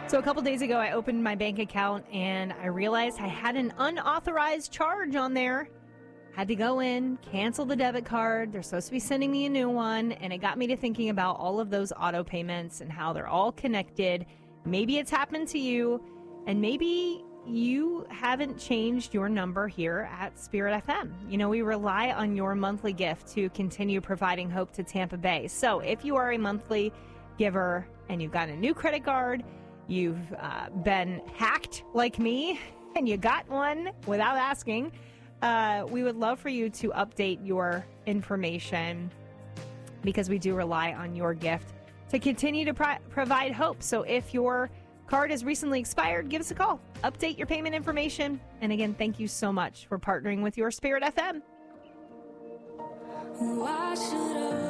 So a couple days ago, I opened my bank account and I realized I had an unauthorized charge on there. Had to go in, cancel the debit card. They're supposed to be sending me a new one. And it got me to thinking about all of those auto payments and how they're all connected. Maybe it's happened to you, and maybe you haven't changed your number here at Spirit FM. You know, we rely on your monthly gift to continue providing hope to Tampa Bay. So if you are a monthly giver and you've got a new credit card, you've been hacked like me, and you got one without asking, we would love for you to update your information because we do rely on your gift to continue to provide hope. So if your card has recently expired, give us a call. Update your payment information. And again, thank you so much for partnering with your Spirit FM. Why should I